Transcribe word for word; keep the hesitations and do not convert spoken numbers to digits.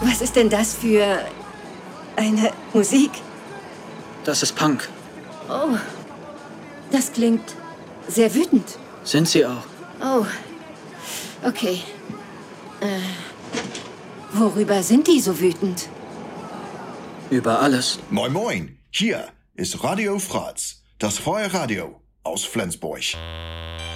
Was ist denn das für eine Musik? Das ist Punk. Oh, das klingt sehr wütend. Sind sie auch? Oh, okay. Äh, worüber sind die so wütend? Über alles. Moin Moin, hier ist Radio Fratz, das freie Radio aus Flensburg.